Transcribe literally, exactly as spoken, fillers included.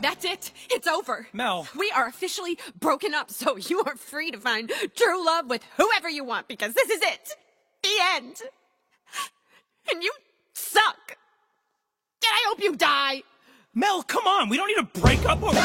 That's it. It's over. Mel. We are officially broken up, so you are free to find true love with whoever you want, because this is it. The end. And you suck. And I hope you die. Mel, come on. We don't need to break up over...